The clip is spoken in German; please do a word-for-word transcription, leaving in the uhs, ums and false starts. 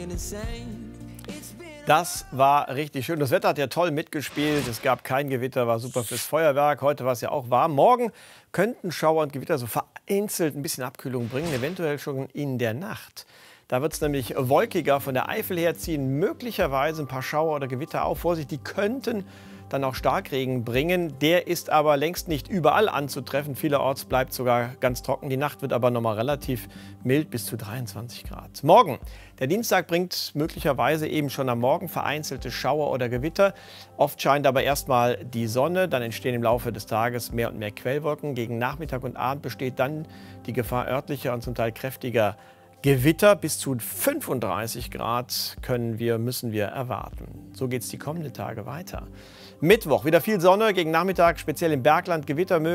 Das war richtig schön. Das Wetter hat ja toll mitgespielt. Es gab kein Gewitter, war super fürs Feuerwerk. Heute war es ja auch warm. Morgen könnten Schauer und Gewitter so vereinzelt ein bisschen Abkühlung bringen, eventuell schon in der Nacht. Da wird es nämlich wolkiger von der Eifel herziehen, möglicherweise ein paar Schauer oder Gewitter auf. Vorsicht, die könnten dann auch Starkregen bringen. Der ist aber längst nicht überall anzutreffen. Vielerorts bleibt sogar ganz trocken. Die Nacht wird aber nochmal relativ mild, bis zu dreiundzwanzig Grad. Morgen, der Dienstag, bringt möglicherweise eben schon am Morgen vereinzelte Schauer oder Gewitter. Oft scheint aber erstmal die Sonne. Dann entstehen im Laufe des Tages mehr und mehr Quellwolken. Gegen Nachmittag und Abend besteht dann die Gefahr örtlicher und zum Teil kräftiger Gewitter. Bis zu fünfunddreißig Grad können wir, müssen wir erwarten. So geht es die kommenden Tage weiter. Mittwoch wieder viel Sonne, gegen Nachmittag speziell im Bergland Gewitter möglich.